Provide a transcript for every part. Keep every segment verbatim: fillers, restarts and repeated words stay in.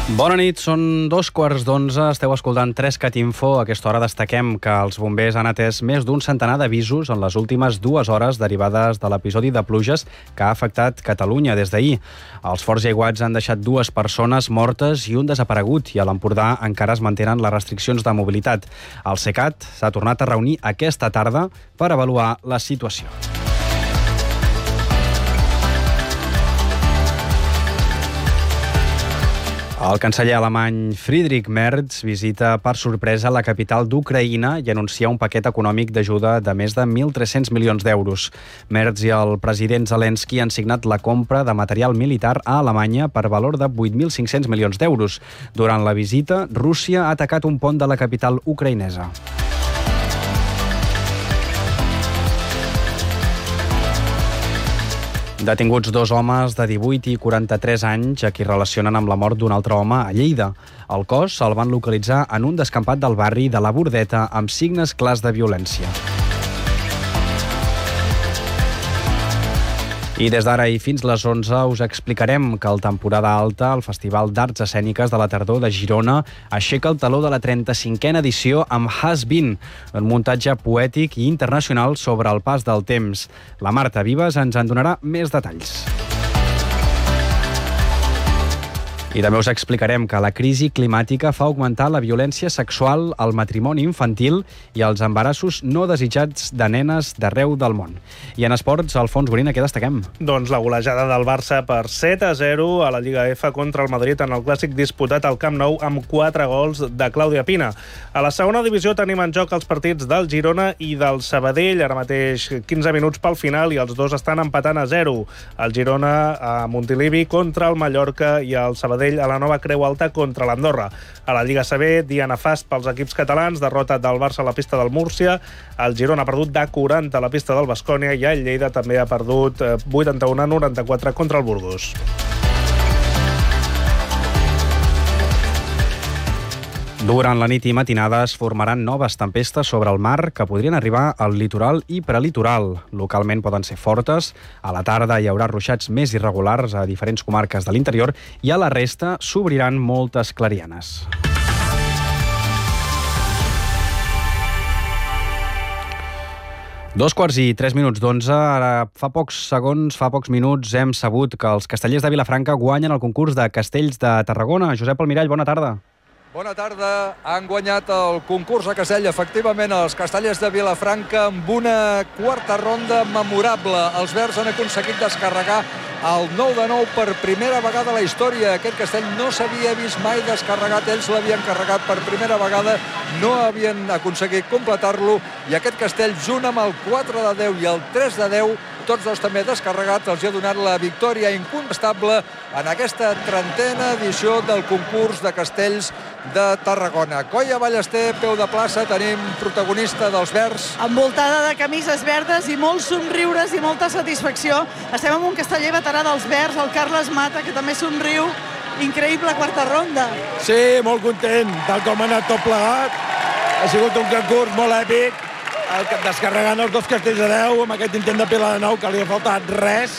Bona nit, són dos quarts d'onze, esteu escoltant tres cat info. A aquesta hora destaquem que els bombers han atès més d'un centenar d'avisos en les últimes dues hores derivades de l'episodi de pluges que ha afectat Catalunya des d'ahir. Els forts i aiguats han deixat dues persones mortes i un desaparegut, i a l'Empordà encara es mantenen les restriccions de mobilitat. El SECAT s'ha tornat a reunir aquesta tarda per avaluar la situació. El canceller alemany Friedrich Merz visita per sorpresa la capital d'Ucraïna i anuncia un paquet econòmic d'ajuda de més de mil tres-cents milions d'euros. Merz i el president Zelensky han signat la compra de material militar a Alemanya per valor de vuit mil cinc-cents milions d'euros. Durant la visita, Rússia ha atacat un pont de la capital ucraïnesa. Detinguts dos homes de divuit i quaranta-tres anys a qui relacionen amb la mort d'un altre home a Lleida. El cos se'l van localitzar en un descampat del barri de la Bordeta amb signes clars de violència. I des d'ara i fins les onze us explicarem que el temporada alta, el Festival d'Arts Escèniques de la Tardor de Girona, aixeca el taló de la trenta-cinquena edició amb Has Been, un muntatge poètic i internacional sobre el pas del temps. La Marta Vives ens en donarà més detalls. I també us explicarem que la crisi climàtica fa augmentar la violència sexual, el matrimoni infantil i els embarassos no desitjats de nenes d'arreu del món. I en esports, Alfons Gorina, què destaquem? Doncs la golejada del Barça per set a zero a la Lliga F contra el Madrid en el clàssic disputat al Camp Nou amb quatre gols de Clàudia Pina. A la segona divisió tenim en joc els partits del Girona i del Sabadell, ara mateix quinze minuts pel final i els dos estan empatant a zero. El Girona a Montilivi contra el Mallorca i el Sabadell a la Nova Creu Alta contra l'Andorra. A la Lliga C B, dia nefast pels equips catalans, derrota del Barça a la pista del Múrcia, el Girona ha perdut de quaranta a la pista del Baskonia i el Lleida també ha perdut vuitanta-u a noranta-quatre contra el Burgos. Durant la nit i matinada es formaran noves tempestes sobre el mar que podrien arribar al litoral i prelitoral. Localment poden ser fortes. A la tarda hi haurà ruixats més irregulars a diferents comarques de l'interior i a la resta s'obriran moltes clarianes. Dos quarts i tres minuts d'onze. Ara fa pocs segons, fa pocs minuts, hem sabut que els castellers de Vilafranca guanyen el concurs de castells de Tarragona. Josep Almirall, bona tarda. Bona tarda. Han guanyat el concurs a castell, efectivament, els castellers de Vilafranca amb una quarta ronda memorable. Els verds han aconseguit descarregar el nou de nou per primera vegada a la història. Aquest castell no s'havia vist mai descarregat. Ells l'havien carregat per primera vegada, no havien aconseguit completar-lo, i aquest castell, junt amb el quatre de deu i el tres de deu, tots dos també descarregats, els ha donat la victòria incontestable en aquesta trentena edició del concurs de castells de Tarragona. Coia Ballester, peu de plaça, tenim protagonista dels verds. Envoltada de camises verdes i molts somriures i molta satisfacció. Estem amb un casteller veterà dels verds, el Carles Mata, que també somriu. Increïble quarta ronda. Sí, molt content, tal com ha anat tot plegat. Ha sigut un concurs molt èpic, descarregant els dos castells de deu amb aquest intent de pilar de nou que li ha faltat res,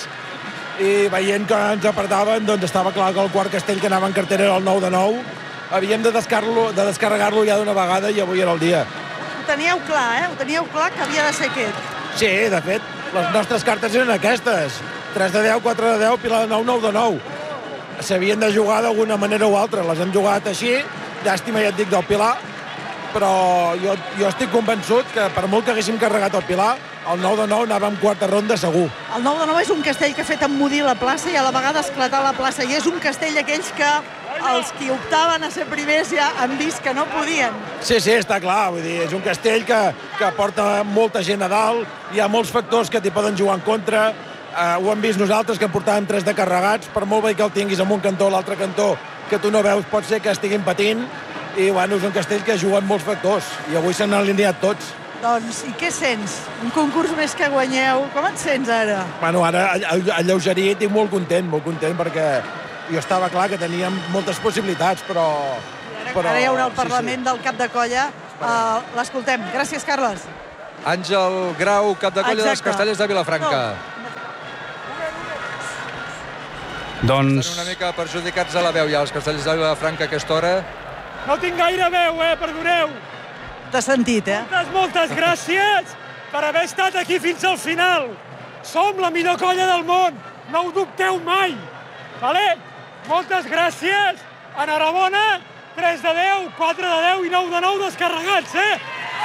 i veient que ens apretaven, doncs estava clar que el quart castell que anava en cartera era el nou de nou. Havíem de descarregar-lo de descarregar-lo ja d'una vegada i avui era el dia. Ho teníeu clar, eh? Ho teníeu clar que havia de ser aquest. Sí, de fet, les nostres cartes eren aquestes. tres de deu, quatre de deu, pilar de nou, nou de nou. S'havien de jugar d'alguna manera o altra. Les hem jugat així, llàstima, ja et dic, del pilar, però jo, jo estic convençut que per molt que haguéssim carregat el pilar, el nou de nou anava en quarta ronda segur. El nou de nou és un castell que ha fet emmudir la plaça i a la vegada esclatar la plaça, i és un castell d'aquells que els qui optaven a ser primers ja han vist que no podien. Sí, sí, està clar. Vull dir, és un castell que, que porta molta gent a dalt, hi ha molts factors que t'hi poden jugar en contra. Uh, ho hem vist nosaltres, que en portàvem tres de carregats. Per molt bé que el tinguis en un cantó o l'altre cantó, que tu no veus, pot ser que estiguin patint. I bueno, és un castell que juga amb molts factors. I avui s'han alineat tots. Doncs, i què sents? Un concurs més que guanyeu. Com et sents ara? Bueno, ara, alleugerit i molt content, molt content, perquè jo estava clar que teníem moltes possibilitats, però... Ara, però ara hi haurà el Parlament sí, sí. del cap de colla. Uh, L'escoltem. Gràcies, Carles. Àngel Grau, cap de colla dels Castellers de Vilafranca. No. Doncs... Estan una mica perjudicats a la veu ja els castellers de Vilafranca a aquesta hora. No tinc gaire veu, eh? Perdoneu. T'has sentit, eh? Moltes, moltes gràcies per haver estat aquí fins al final. Som la millor colla del món. No ho dubteu mai. Vale? Moltes gràcies. Enhorabona. tres de deu, quatre de deu i nou de nou descarregats, eh?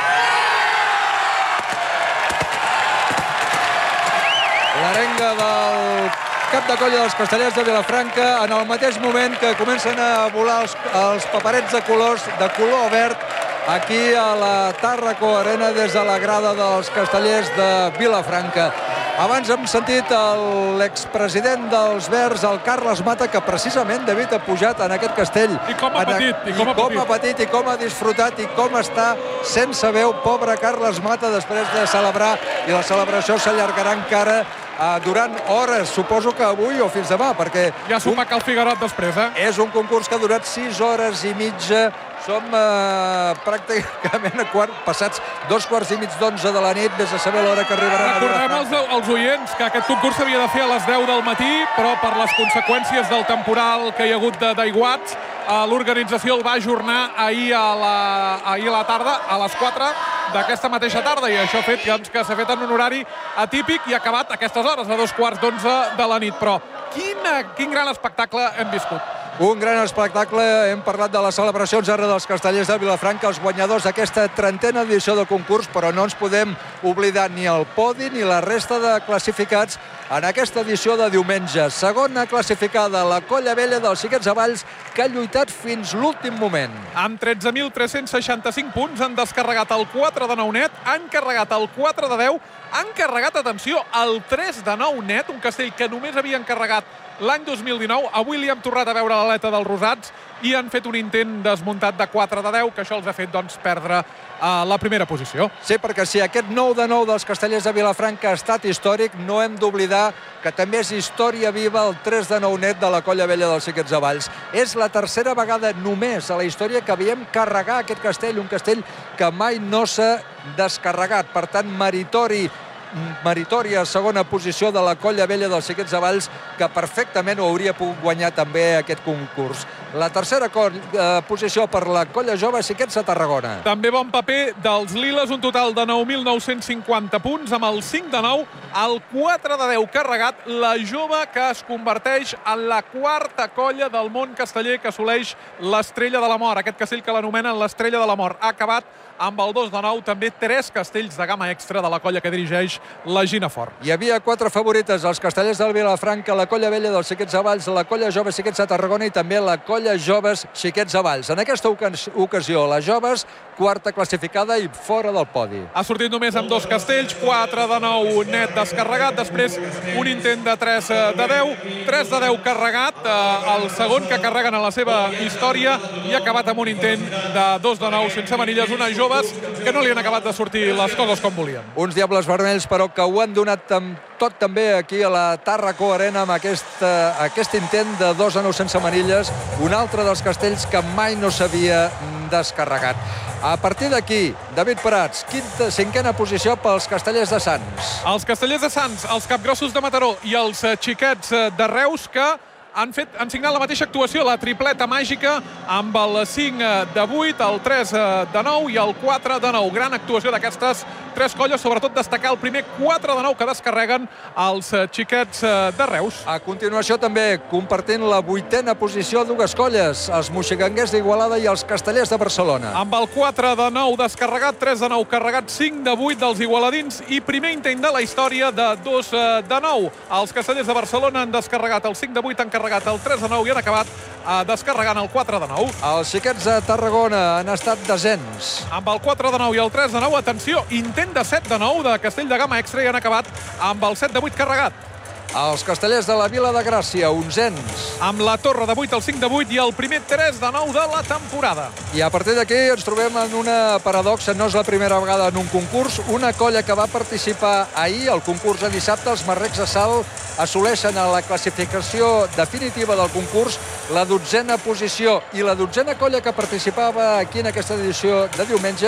L'arenga del cap de colla dels castellers de Vilafranca en el mateix moment que comencen a volar els, els paperets de colors de color verd aquí a la Tàrraco Arena des de la grada dels castellers de Vilafranca. Abans hem sentit l'expresident dels Verds, el Carles Mata, que precisament, David, ha pujat en aquest castell. I com ha patit, i com, i com ha patit, i com ha disfrutat, i com està sense veu, pobre Carles Mata, després de celebrar, i la celebració s'allargarà encara uh, durant hores, suposo que avui o fins demà, perquè... Ja sopar cal Figuerot després, eh? És un concurs que ha durat sis hores i mitja. Som eh, pràcticament a quart, passats dos quarts i mig d'onze de la nit, vés a saber l'hora que arribaran. Recordem als, als oients que aquest concurs s'havia de fer a les deu del matí, però per les conseqüències del temporal que hi ha hagut d'aiguats, eh, l'organització el va ajornar ahir a, la, ahir a la tarda, a les quatre d'aquesta mateixa tarda, i això ha fet doncs, que s'ha fet en un horari atípic i ha acabat a aquestes hores, a dos quarts d'onze de la nit. Però quina, quin gran espectacle hem viscut. Un gran espectacle, hem parlat de les celebracions ara dels castellers de Vilafranca, els guanyadors d'aquesta trentena edició del concurs, però no ens podem oblidar ni el podi ni la resta de classificats en aquesta edició de diumenge. Segona classificada, la Colla Vella dels Xiquets de Valls, que ha lluitat fins l'últim moment. Amb tretze mil tres-cents seixanta-cinc punts han descarregat el quatre de nou net, han carregat el quatre de deu, han carregat, atenció, el tres de nou net, un castell que només havien carregat l'any dos mil dinou. Avui li hem tornat a veure l'aleta dels rosats i han fet un intent desmuntat de quatre de deu, que això els ha fet doncs, perdre uh, la primera posició. Sí, perquè si aquest nou de nou dels castellers de Vilafranca ha estat històric, no hem d'oblidar que també és història viva el tres de nou net de la Colla Vella dels Xiquets de Valls. És la tercera vegada només a la història que veiem carregar aquest castell, un castell que mai no s'ha descarregat. Per tant, meritori meritòria segona posició de la Colla Vella dels Xiquets de Valls, que perfectament ho hauria pogut guanyar també aquest concurs. La tercera eh, posició per la Colla Jove Xiquets de Tarragona. També bon paper dels liles, un total de nou mil nou-cents cinquanta punts, amb el cinc de nou, el quatre de deu carregat, la jove que es converteix en la quarta colla del món casteller que assoleix l'estrella de la mort, aquest castell que l'anomenen l'estrella de la mort. Ha acabat amb el dos de nou, també tres castells de gamma extra de la colla que dirigeix la Gina Fort. Hi havia quatre favorites, els castellers del Vilafranca, la Colla Vella dels Xiquets de Valls, la Colla Jove Xiquets de Tarragona i també la Colla Joves Xiquets de Valls. En aquesta ocasió, les joves, quarta classificada i fora del podi. Ha sortit només amb dos castells, quatre de nou net descarregat, després un intent de tres de deu, tres de deu carregat, el segon que carreguen a la seva història, i ha acabat amb un intent de dos de nou sense manilles, una jove que no li han acabat de sortir les coses com volien. Uns diables vermells, però que ho han donat tot també aquí a la Tàrraco Arena amb aquest, aquest intent de dos a nou sense manilles, un altre dels castells que mai no s'havia descarregat. A partir d'aquí, David Prats, quinta, cinquena posició pels castellers de Sants. Els castellers de Sants, els capgrossos de Mataró i els xiquets de Reus, que han, fet, han signat la mateixa actuació, la tripleta màgica, amb el cinc de vuit, el tres de nou i el quatre de nou. Gran actuació d'aquestes tres colles, sobretot destacar el primer quatre de nou que descarreguen els xiquets de Reus. A continuació també compartint la vuitena posició dues colles, els moxiganguers d'Igualada i els castellers de Barcelona. Amb el quatre de nou descarregat, tres de nou carregat, cinc de vuit dels igualadins i primer intent de la història de dos de nou. Els castellers de Barcelona han descarregat el cinc de vuit, han carregat el tres de nou i han acabat eh, descarregant el quatre de nou. Els xiquets de Tarragona han estat desens. Amb el quatre de nou i el tres de nou, atenció, intent de set de nou de Castell de Gamma Extra i han acabat amb el set de vuit carregat. Els castellers de la Vila de Gràcia, onzens. Amb la torre de vuit, el cinc de vuit i el primer tres de nou de la temporada. I a partir d'aquí ens trobem en una paradoxa, no és la primera vegada en un concurs, una colla que va participar ahir al concurs de dissabte, els Marrecs de Salt, assoleixen a la classificació definitiva del concurs la dotzena posició, i la dotzena colla que participava aquí en aquesta edició de diumenge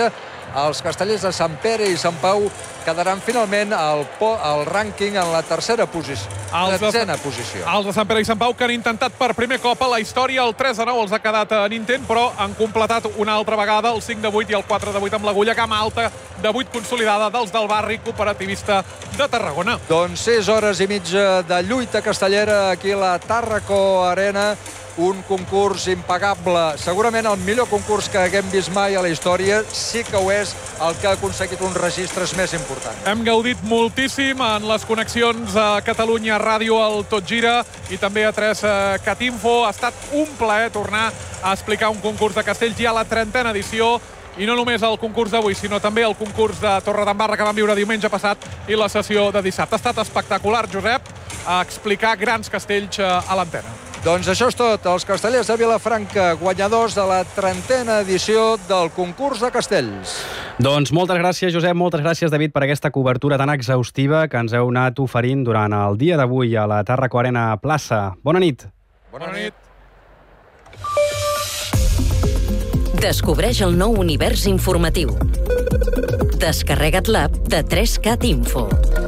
Els castellers de Sant Pere i Sant Pau quedaran finalment al, al rànquing en la tercera posició. Els de, tretzena posició. Els de Sant Pere i Sant Pau, que han intentat per primer cop a la història, el tres a nou els ha quedat en intent, però han completat una altra vegada el cinc de vuit i el quatre de vuit amb l'agulla, gamma alta de vuit consolidada dels del barri cooperativista de Tarragona. Doncs sis hores i mitja de lluita castellera aquí a la Tàrraco Arena. Un concurs impagable, segurament el millor concurs que haguem vist mai a la història, sí que ho és el que ha aconseguit uns registres més importants. Hem gaudit moltíssim en les connexions a Catalunya Ràdio al Tot Gira i també a tres cat info. Ha estat un plaer tornar a explicar un concurs de castells ja a la trentena edició, i no només el concurs d'avui, sinó també el concurs de Torredembarra que vam viure diumenge passat i la sessió de dissabte. Ha estat espectacular, Josep, a explicar grans castells a l'antena. Doncs això és tot. Els castellers de Vilafranca, guanyadors de la trentena edició del concurs de castells. Doncs moltes gràcies, Josep, moltes gràcies, David, per aquesta cobertura tan exhaustiva que ens heu anat oferint durant el dia d'avui a la Tàrraco Arena Plaça. Bona nit. Bona nit. Descobreix el nou univers informatiu. Descarrega't l'app de tres cat info.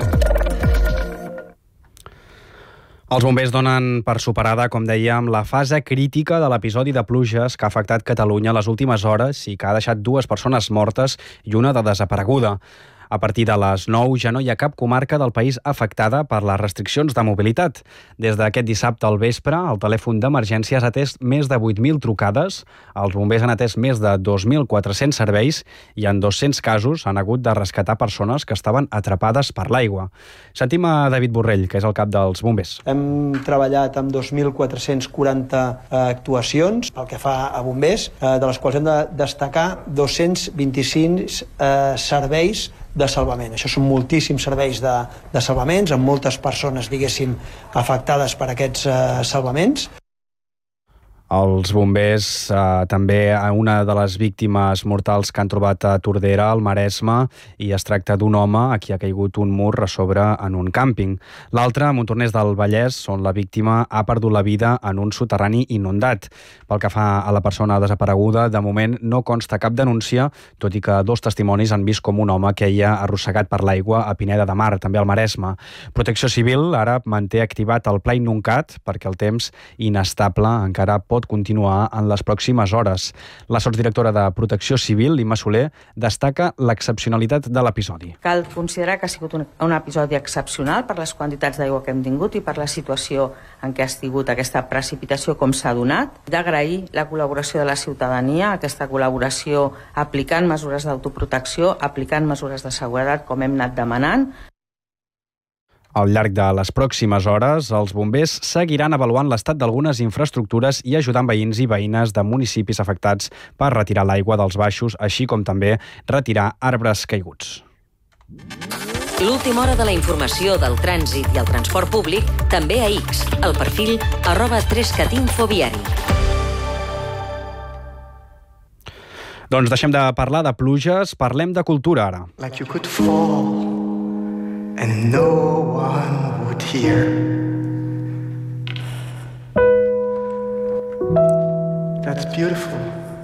Els bombers donen per superada, com dèiem, la fase crítica de l'episodi de pluges que ha afectat Catalunya les últimes hores i que ha deixat dues persones mortes i una de desapareguda. A partir de les nou ja no hi ha cap comarca del país afectada per les restriccions de mobilitat. Des d'aquest dissabte al vespre, el telèfon d'emergències ha atès més de vuit mil trucades, els bombers han atès més de dos mil quatre-cents serveis i en dos-cents casos han hagut de rescatar persones que estaven atrapades per l'aigua. Sentim a David Borrell, que és el cap dels bombers. Hem treballat amb dos mil quatre-cents quaranta actuacions pel que fa a bombers, de les quals hem de destacar dos-cents vint-i-cinc eh, serveis de salvament. Això són moltíssims serveis de, de salvaments, amb moltes persones, diguéssim, afectades per aquests eh, salvaments. Els bombers, eh, també una de les víctimes mortals que han trobat a Tordera, al Maresme, i es tracta d'un home a qui ha caigut un mur a sobre en un càmping. L'altre, a Montornès del Vallès, on la víctima ha perdut la vida en un soterrani inundat. Pel que fa a la persona desapareguda, de moment no consta cap denúncia, tot i que dos testimonis han vist com un home queia arrossegat per l'aigua a Pineda de Mar, també al Maresme. Protecció Civil ara manté activat el pla Innuncat perquè el temps inestable encara pot continuar en les pròximes hores. La sotsdirectora de Protecció Civil, Imma Soler, destaca l'excepcionalitat de l'episodi. Cal considerar que ha sigut un, un episodi excepcional per les quantitats d'aigua que hem tingut i per la situació en què ha sigut aquesta precipitació com s'ha donat. D'agrair la col·laboració de la ciutadania, aquesta col·laboració aplicant mesures d'autoprotecció, aplicant mesures de seguretat com hem anat demanant. Al llarg de les pròximes hores, els bombers seguiran avaluant l'estat d'algunes infraestructures i ajudant veïns i veïnes de municipis afectats per retirar l'aigua dels baixos, així com també retirar arbres caiguts. L'última hora de la informació del trànsit i el transport públic també a X, el perfil arroba tres cat info viari. Doncs deixem de parlar de pluges, parlem de cultura ara. Like you could fall and no one would hear. That's beautiful.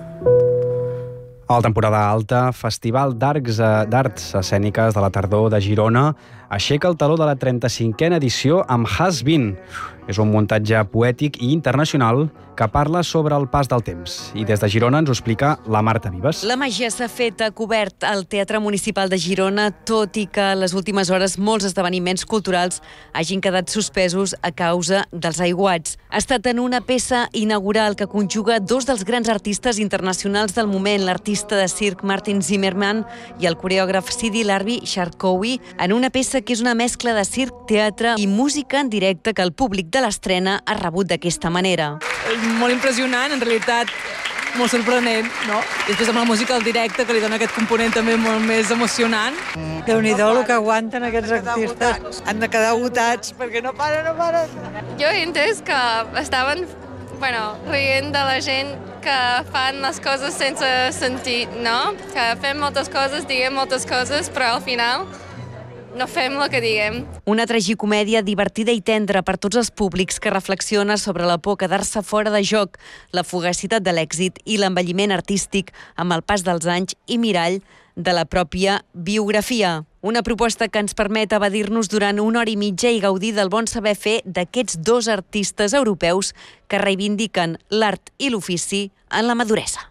A la temporada alta, Festival d'Arts Escèniques de la Tardor de Girona aixeca el taló de la trenta-cinquena edició amb Has Been. És un muntatge poètic i internacional que parla sobre el pas del temps. I des de Girona ens ho explica la Marta Vives. La màgia s'ha fet a cobert al Teatre Municipal de Girona, tot i que a les últimes hores molts esdeveniments culturals hagin quedat suspesos a causa dels aiguats. Ha estat en una peça inaugural que conjuga dos dels grans artistes internacionals del moment, l'artista de circ Martin Zimmerman i el coreògraf Sidi Larbi Sharkowi, en una peça que és una mescla de circ, teatre i música en directe que el públic de l'estrena ha rebut d'aquesta manera. Molt impressionant, en realitat molt sorprenent, no? I després amb la música al directe, que li dona aquest component també molt més emocionant. Déu-n'hi-do el que aguanten aquests artistes. Han de quedar agotats perquè no paren, no paren. Jo he entès que estaven bueno, rient de la gent que fan les coses sense sentit, no? Que fem moltes coses, diguem moltes coses, però al final no fem el que diguem. Una tragicomèdia divertida i tendra per tots els públics que reflexiona sobre la por a quedar-se fora de joc, la fugacitat de l'èxit i l'envelliment artístic amb el pas dels anys i mirall de la pròpia biografia. Una proposta que ens permet evadir-nos durant una hora i mitja i gaudir del bon saber fer d'aquests dos artistes europeus que reivindiquen l'art i l'ofici en la maduresa.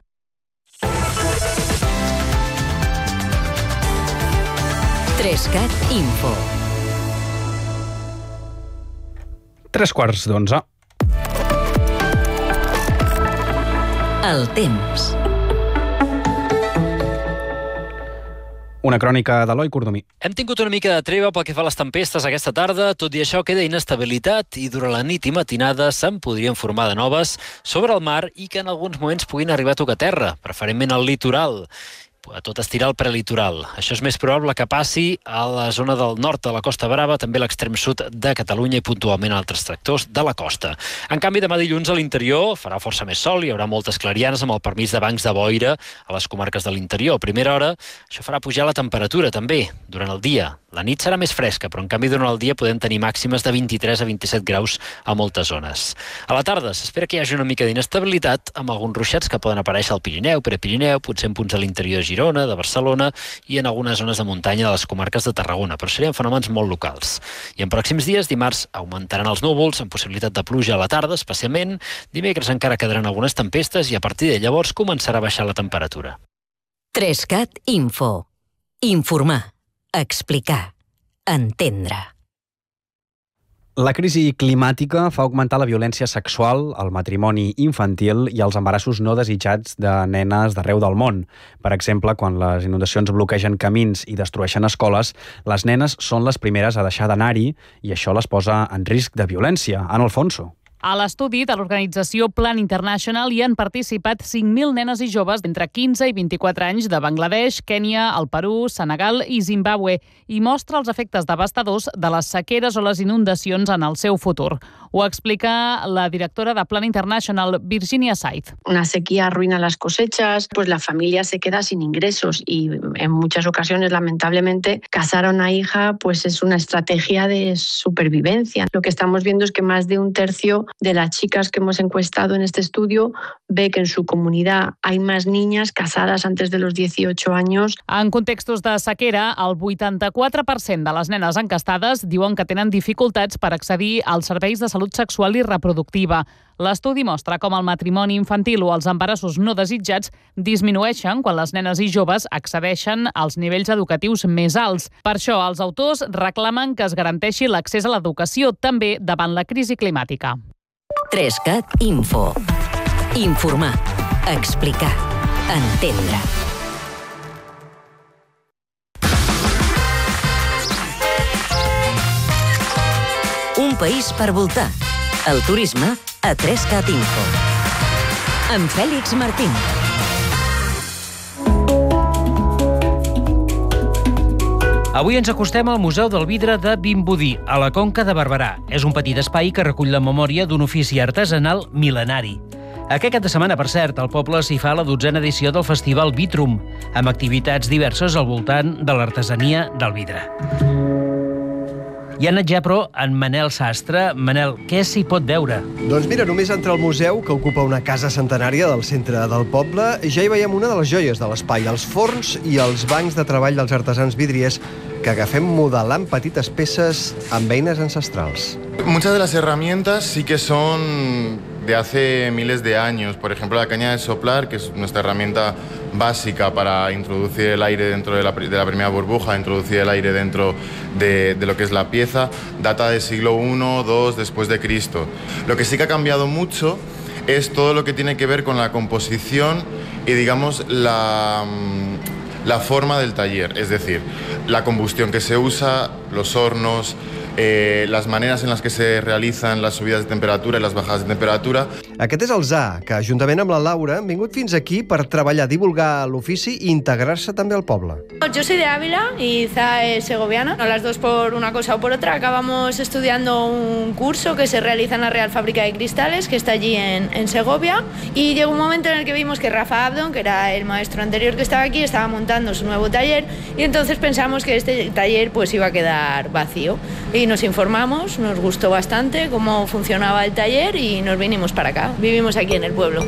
Trescat Info. Tres quarts d'onze. El temps. Una crònica d'Eloi Cordomí. Hem tingut una mica de treva pel que fa a les tempestes aquesta tarda, tot i això queda inestabilitat i durant la nit i matinada se'n podrien formar de noves sobre el mar i que en alguns moments puguin arribar a tocar terra, preferentment al litoral. A tot estirar el prelitoral. Això és més probable que passi a la zona del nord de la Costa Brava, també a l'extrem sud de Catalunya i puntualment a altres sectors de la costa. En canvi, demà dilluns a l'interior farà força més sol, hi haurà moltes clarianes amb el permís de bancs de boira a les comarques de l'interior. A primera hora, això farà pujar la temperatura també, durant el dia. La nit serà més fresca, però en canvi durant el dia podem tenir màximes de vint-i-tres a vint-i-set graus a moltes zones. A la tarda s'espera que hi hagi una mica d'inestabilitat amb alguns ruixats que poden aparèixer al Pirineu, Prepirineu, potser en punts a l'interior de Girona, de Barcelona i en algunes zones de muntanya de les comarques de Tarragona, però serien fenòmens molt locals. I en pròxims dies, dimarts, augmentaran els núvols amb possibilitat de pluja a la tarda, especialment. Dimecres encara quedaran algunes tempestes i a partir de llavors començarà a baixar la temperatura. Trescat Info. Informar. Explicar. Entendre. La crisi climàtica fa augmentar la violència sexual, el matrimoni infantil i els embarassos no desitjats de nenes d'arreu del món. Per exemple, quan les inundacions bloquegen camins i destrueixen escoles, les nenes són les primeres a deixar d'anar-hi i això les posa en risc de violència. Ana Alfonso. A l'estudi de l'organització Plan International hi han participat cinc mil nenes i joves d'entre quinze i vint-i-quatre anys de Bangladesh, Kènia, el Perú, Senegal i Zimbàbue i mostra els efectes devastadors de les sequeres o les inundacions en el seu futur. Ho explica la directora de Plan International, Virginia Said. Una sequía arruina las cosechas, pues la familia se queda sin ingresos y en muchas ocasiones, lamentablemente, casar a una hija pues es una estrategia de supervivencia. Lo que estamos viendo es que más de un tercio de las chicas que hemos encuestado en este estudio ve que en su comunidad hay más niñas casadas antes de los dieciocho años. En contextos de sequera, el vuitanta-quatre per cent de les nenes encastades diuen que tenen dificultats per accedir als serveis de salut sexual i reproductiva. L'estudi mostra com el matrimoni infantil o els embarassos no desitjats disminueixen quan les nenes i joves accedeixen als nivells educatius més alts. Per això, els autors reclamen que es garanteixi l'accés a l'educació també davant la crisi climàtica. Trescat Info. Informar. Explicar. Entendre. Un país per voltar. El turisme a Trescat Info. Amb Fèlix Martín. Avui ens acostem al Museu del Vidre de Vimbodí, a la Conca de Barberà. És un petit espai que recull la memòria d'un ofici artesanal mil·lenari. Aquest cap de setmana, per cert, al poble s'hi fa la dotzena edició del Festival Vitrum, amb activitats diverses al voltant de l'artesania del vidre. I ha anat ja, però, en Manel Sastre. Manel, què s'hi pot veure? Doncs mira, només entrar al museu, que ocupa una casa centenària del centre del poble, ja hi veiem una de les joies de l'espai, els forns i els bancs de treball dels artesans vidriers que agafem modelant petites peces amb eines ancestrals. Muchas de las herramientas sí que son de hace miles de años. Por ejemplo, la caña de soplar, que es nuestra herramienta básica para introducir el aire dentro de la, de la primera burbuja, introducir el aire dentro de, de lo que es la pieza, data del siglo primero, segundo después de Cristo. Lo que sí que ha cambiado mucho es todo lo que tiene que ver con la composición y, digamos, la, la forma del taller. Es decir, la combustión que se usa, los hornos, eh, las maneras en las que se realizan las subidas de temperatura y las bajadas de temperatura. Aquest és el Zà, que juntament amb la Laura han vingut fins aquí per treballar, divulgar l'ofici i integrar-se també al poble. Yo soy de Ávila y Zà es segoviana. Las dos por una cosa o por otra acabamos estudiando un curso que se realiza en la Real Fábrica de Cristales, que está allí en, en Segovia, y llegó un momento en el que vimos que Rafa Abdon, que era el maestro anterior que estaba aquí, estaba montando su nuevo taller, y entonces pensamos que este taller pues iba a quedar vacío. Y nos informamos, nos gustó bastante cómo funcionaba el taller y nos vinimos para acá. Vivimos aquí en el pueblo.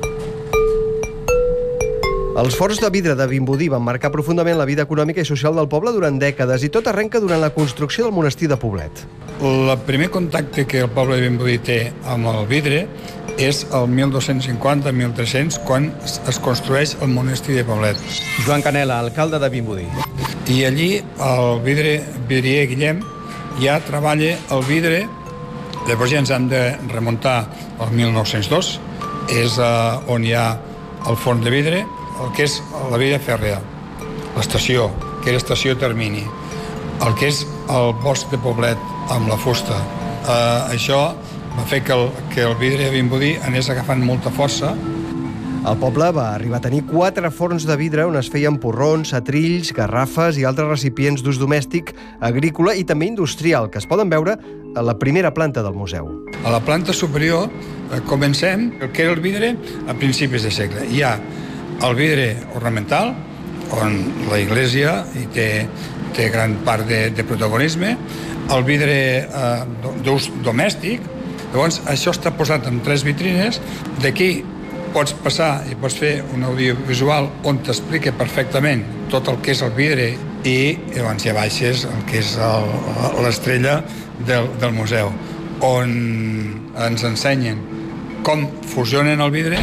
Els forns de vidre de Vimbodí van marcar profundament la vida econòmica i social del poble durant dècades i tot arrenca durant la construcció del monestir de Poblet. El primer contacte que el poble de Vimbodí té amb el vidre és el mil dos-cents cinquanta a mil tres-cents, quan es construeix el monestir de Poblet. Joan Canela, alcalde de Vimbodí. I allí el vidre, vidrier Guillem ja treballa el vidre. Llavors ja ens hem de remuntar al mil nou-cents dos, és uh, on hi ha el forn de vidre, el que és la via fèrrea, l'estació, que era estació Termini, el que és el bosc de Poblet amb la fusta. Eh, això va fer que el, que el vidre a Vimbodí anés agafant molta força. El poble va arribar a tenir quatre forns de vidre on es feien porrons, atrills, garrafes i altres recipients d'ús domèstic, agrícola i també industrial, que es poden veure a la primera planta del museu. A la planta superior eh, comencem el que era el vidre a principis de segle. Hi ha el vidre ornamental, on la Iglesia hi té, té gran part de, de protagonisme, el vidre eh, d'ús domèstic. Llavors, això està posat en tres vitrines. D'aquí pots passar i pots fer un audiovisual on t'explica perfectament tot el que és el vidre i llavors ja baixes el que és l'estrella del, del museu, on ens ensenyen com fusionen el vidre.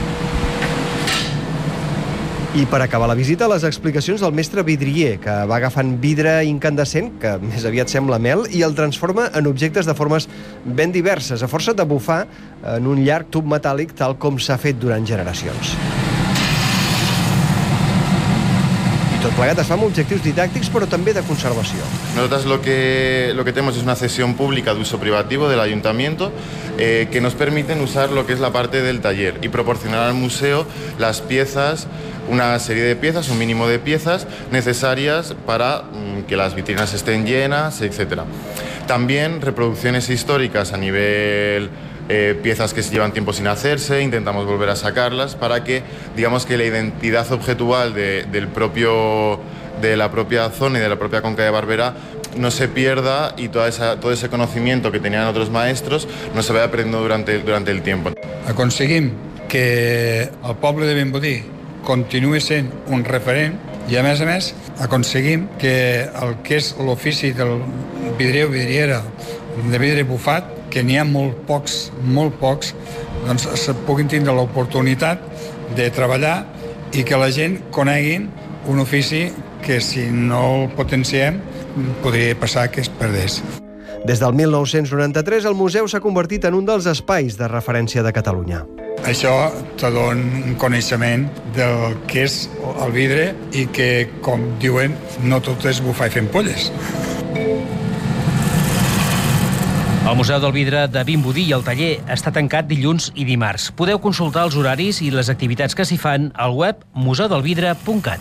I per acabar la visita, les explicacions del mestre vidrier, que va agafant vidre incandescent, que més aviat sembla mel, i el transforma en objectes de formes ben diverses, a força de bufar en un llarg tub metàl·lic tal com s'ha fet durant generacions. I tot plegat es fa amb objectius didàctics, però també de conservació. Nosotros lo que, lo que tenemos es una cesión pública de uso privativo del ayuntamiento eh, que nos permiten usar lo que es la parte del taller y proporcionar al museo las piezas, una serie de piezas, un mínimo de piezas necesarias para mm, que las vitrinas estén llenas, etcétera. También reproducciones históricas a nivel eh, piezas que se llevan tiempo sin hacerse, intentamos volver a sacarlas para que, digamos, que la identidad objetual de, del propio, de la propia zona y de la propia Conca de Barberà no se pierda y toda esa, todo ese conocimiento que tenían otros maestros no se vaya perdiendo durante, durante el tiempo. Aconseguim que el poble de Vimbodí continuï sent un referent i, a més a més, aconseguim que el que és l'ofici del vidrier o vidriera de vidre bufat, que n'hi ha molt pocs, molt pocs, doncs se puguin tindre l'oportunitat de treballar i que la gent coneguin un ofici que, si no el potenciem, podria passar que es perdés. Des del mil nou-cents noranta-tres, el museu s'ha convertit en un dels espais de referència de Catalunya. Això te dona un coneixement del que és el vidre i que, com diuen, no tot és bufar i fer ampolles. El Museu del Vidre de Vimbodí i el taller està tancat dilluns i dimarts. Podeu consultar els horaris i les activitats que s'hi fan al web museu del vidre punt cat.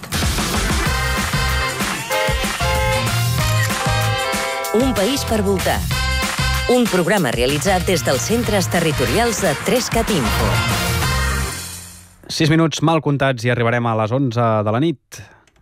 Un país per voltar. Un programa realitzat des dels centres territorials de tres cat info. Sis minuts mal comptats i arribarem a les onze de la nit.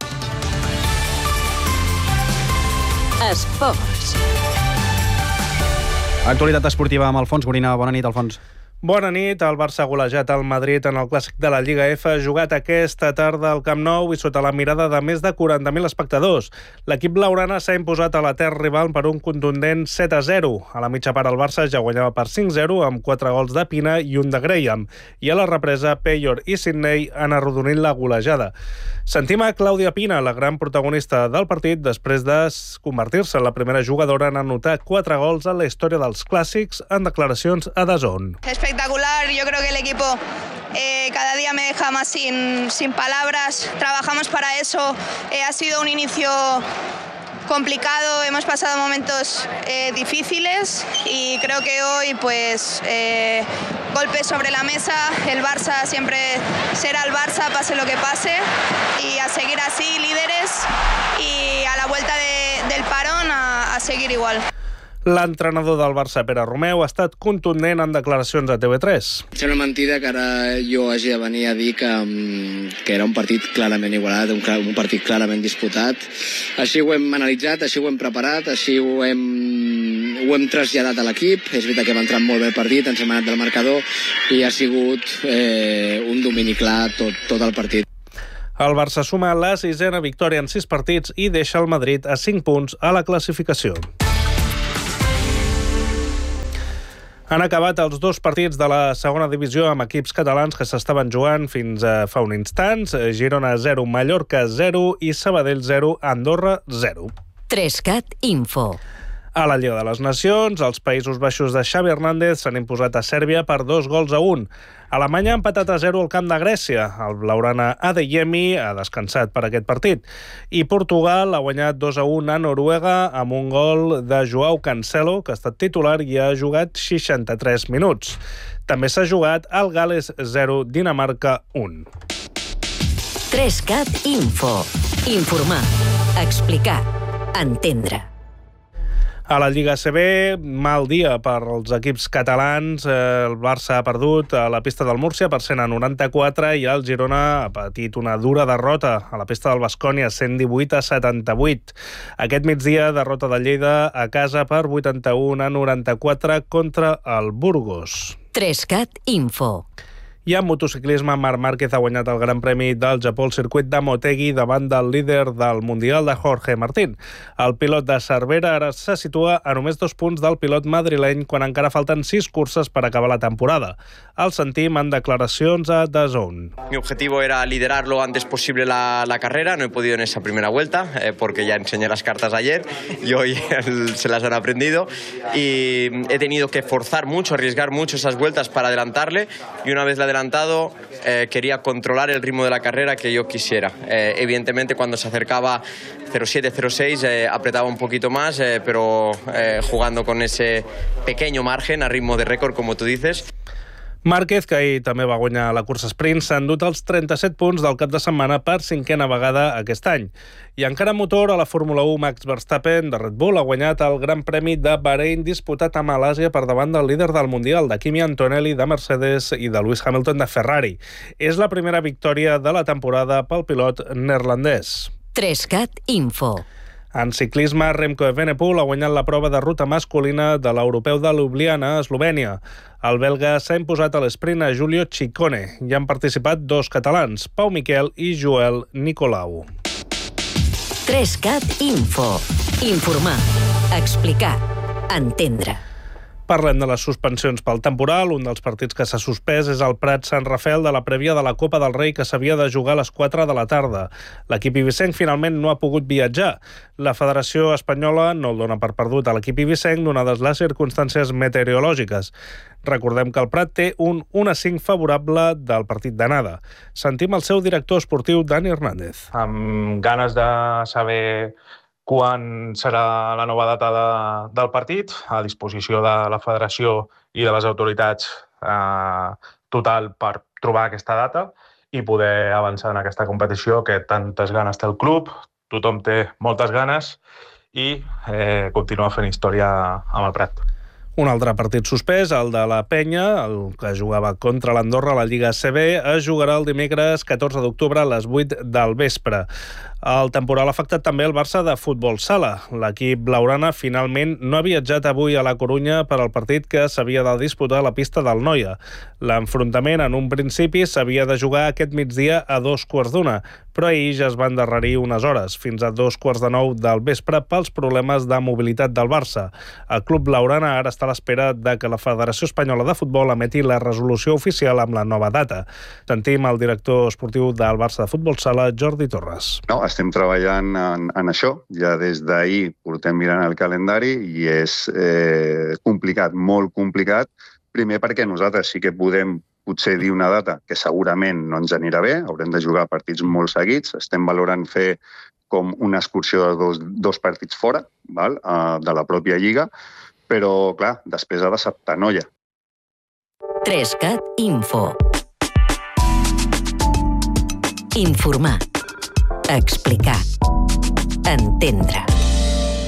Esports. Actualitat esportiva amb Alfons Gorina. Bona nit, Alfons. Bona nit. El Barça ha golejat el Madrid en el clàssic de la Lliga F, jugat aquesta tarda al Camp Nou i sota la mirada de més de quaranta mil espectadors. L'equip blaugrana s'ha imposat a la terra rival per un contundent set a zero. A la mitja part el Barça ja guanyava per cinc a zero amb quatre gols de Pina i un de Graham. I a la represa, Peyor i Sidney han arrodonit la golejada. Sentim a Clàudia Pina, la gran protagonista del partit, després de convertir-se en la primera jugadora en anotar quatre gols en la història dels clàssics, en declaracions a D A Z N. Espectacular, yo creo que el equipo eh, cada día me deja más sin, sin palabras, trabajamos para eso, eh, ha sido un inicio complicado, hemos pasado momentos eh, difíciles y creo que hoy pues eh, golpes sobre la mesa, el Barça siempre será el Barça pase lo que pase y a seguir así líderes y a la vuelta de, del parón a, a seguir igual. L'entrenador del Barça, Pere Romeu, ha estat contundent en declaracions a T V tres. Sembla mentida que ara jo hagi de venir a dir que, que era un partit clarament igualat, un, un partit clarament disputat. Així ho hem analitzat, així ho hem preparat, així ho hem, ho hem traslladat a l'equip. És veritat que hem entrat molt bé el partit, ens hem anat del marcador i ha sigut eh, un domini clar tot, tot el partit. El Barça suma la sisena victòria en sis partits i deixa el Madrid a cinc punts a la classificació. Han acabat els dos partits de la segona divisió amb equips catalans que s'estaven jugant fins a fa un instants. Girona zero, Mallorca zero i Sabadell zero, Andorra zero. Trescat Info. A la Lliga de les Nacions, els Països Baixos de Xavi Hernández s'han imposat a Sèrbia per dos gols a un. Alemanya ha empatat a zero al camp de Grècia. El blaugrana Adeyemi ha descansat per aquest partit. I Portugal ha guanyat dos a un a Noruega amb un gol de Joao Cancelo, que ha estat titular i ha jugat seixanta-tres minuts. També s'ha jugat el Gal·les zero, Dinamarca un. Trescat Info. Informar. Explicar. Entendre. A la Lliga A C B, mal dia per als equips catalans. El Barça ha perdut a la pista del Múrcia per cent a noranta-quatre i el Girona ha patit una dura derrota a la pista del Baskonia, cent divuit a setanta-vuit. Aquest migdia, derrota de Lleida a casa per vuitanta-un a noranta-quatre contra el Burgos. Trescat Info. I en motociclisme, Marc Márquez ha guanyat el Gran Premi del Japó al circuit de Motegi davant del líder del Mundial de Jorge Martín. El pilot de Cervera ara se situa a només dos punts del pilot madrileny quan encara falten sis curses per acabar la temporada. El sentim en declaracions a D A Z N. Mi objetivo era liderar lo antes posible la, la carrera. No he podido en esa primera vuelta eh, porque ya enseñé las cartas ayer y hoy se las han aprendido y he tenido que forzar mucho, arriesgar mucho esas vueltas para adelantarle y una vez la adelantado, eh, quería controlar el ritmo de la carrera que yo quisiera. Eh, evidentemente, cuando se acercaba cero siete cero seis, eh, apretaba un poquito más, eh, pero eh, jugando con ese pequeño margen a ritmo de récord, como tú dices. Márquez, que ahir també va guanyar la cursa sprint, s'ha endut els trenta-set punts del cap de setmana per cinquena vegada aquest any. I encara motor, a la Fórmula u, Max Verstappen de Red Bull ha guanyat el Gran Premi de Bahrein disputat a Malàsia per davant del líder del Mundial, de Kimi Antonelli de Mercedes i de Lewis Hamilton de Ferrari. És la primera victòria de la temporada pel pilot neerlandès. Trescat Info. En ciclisme, Remco Evenepoel ha guanyat la prova de ruta masculina de l'europeu de Ljubljana, a Eslovènia. El belga s'ha imposat a l'esprint a Giulio Ciccone. Hi han participat dos catalans, Pau Miquel i Joel Nicolau. Trescat Info. Informar. Explicar. Entendre. Parlem de les suspensions pel temporal. Un dels partits que s'ha suspès és el Prat-Sant Rafael de la prèvia de la Copa del Rei, que s'havia de jugar a les quatre de la tarda. L'equip ibicenc finalment no ha pogut viatjar. La Federació Espanyola no el dona per perdut a l'equip ibicenc, donades les circumstàncies meteorològiques. Recordem que el Prat té un un a cinc favorable del partit d'anada. Sentim el seu director esportiu, Dani Hernández. Amb ganes de saber quan serà la nova data de, del partit, a disposició de la federació i de les autoritats eh, total per trobar aquesta data i poder avançar en aquesta competició que tantes ganes té el club, tothom té moltes ganes i eh, continua fent història amb el Prat. Un altre partit suspès, el de la Penya, el que jugava contra l'Andorra a la Lliga A C B, es jugarà el dimecres catorze d'octubre a les vuit del vespre. El temporal ha afectat també el Barça de futbol sala. L'equip blaugrana finalment no ha viatjat avui a la Corunya per al partit que s'havia de disputar a la pista del Noia. L'enfrontament en un principi s'havia de jugar aquest migdia a dos quarts d'una, però ahir ja es va endarrerir unes hores, fins a dos quarts de nou del vespre pels problemes de mobilitat del Barça. El club blaugrana ara està a l'espera de que la Federació Espanyola de Futbol emeti la resolució oficial amb la nova data. Sentim el director esportiu del Barça de Futbol Sala, Jordi Torres. No, estem treballant en, en això. Ja des d'ahir portem mirant el calendari i és eh, complicat, molt complicat. Primer perquè nosaltres sí que podem potser dir una data que segurament no ens anirà bé, haurem de jugar partits molt seguits, estem valorant fer com una excursió de dos, dos partits fora, val? Uh, de la pròpia Lliga, però, clar, després ha de ser noia. tres cat Info. Informar. Explicar. Entendre.